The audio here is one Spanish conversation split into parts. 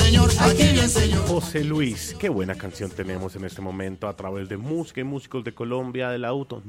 señor, aquí bien, señor. José Luis, qué buena canción tenemos en este momento a través de Música y Músicos de Colombia del Auto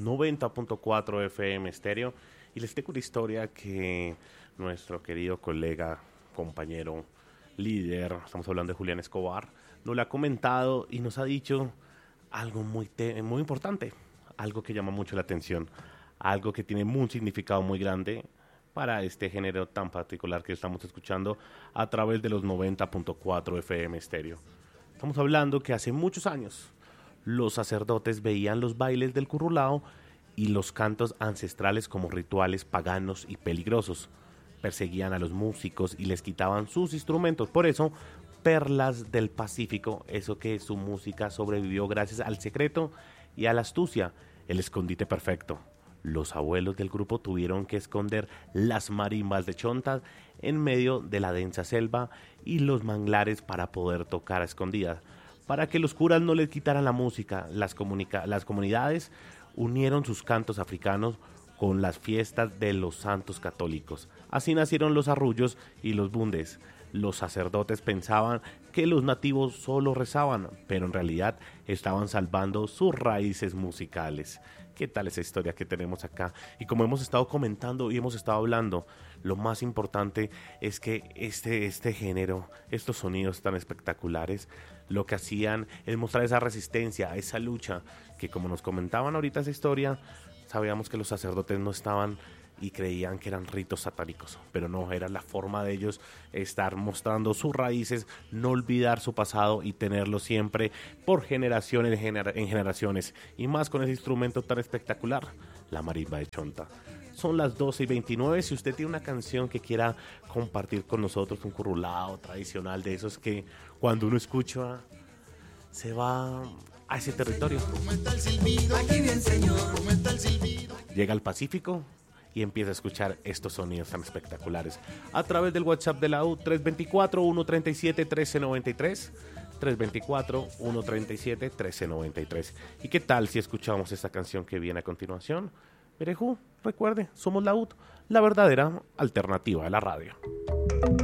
90.4 FM estéreo. Y les tengo una historia que nuestro querido colega, compañero, líder, estamos hablando de Julián Escobar, nos lo ha comentado y nos ha dicho algo muy importante, algo que llama mucho la atención, algo que tiene un significado muy grande para este género tan particular que estamos escuchando a través de los 90.4 FM estéreo. Estamos hablando que hace muchos años los sacerdotes veían los bailes del currulao y los cantos ancestrales como rituales paganos y peligrosos. Perseguían a los músicos y les quitaban sus instrumentos. Por eso, Perlas del Pacífico, eso que su música sobrevivió gracias al secreto y a la astucia, el escondite perfecto. Los abuelos del grupo tuvieron que esconder las marimbas de chontas en medio de la densa selva y los manglares para poder tocar a escondidas. Para que los curas no les quitaran la música, las comunidades unieron sus cantos africanos con las fiestas de los santos católicos. Así nacieron los arrullos y los bundes. Los sacerdotes pensaban que los nativos solo rezaban, pero en realidad estaban salvando sus raíces musicales. ¿Qué tal esa historia que tenemos acá? Y como hemos estado comentando y hemos estado hablando, lo más importante es que este género, estos sonidos tan espectaculares, lo que hacían es mostrar esa resistencia, esa lucha, que como nos comentaban ahorita esa historia, sabíamos que los sacerdotes no estaban y creían que eran ritos satánicos, pero no, era la forma de ellos estar mostrando sus raíces, no olvidar su pasado y tenerlo siempre por generaciones en generaciones, y más con ese instrumento tan espectacular, la marimba de chonta. Son las 12:29, si usted tiene una canción que quiera compartir con nosotros, un currulao tradicional de esos que cuando uno escucha se va a ese territorio. Llega al Pacífico y empieza a escuchar estos sonidos tan espectaculares a través del WhatsApp de la U 324-137-1393 324-137-1393. ¿Y qué tal si escuchamos esta canción que viene a continuación? Merejú, recuerde, somos la U, la verdadera alternativa de la radio.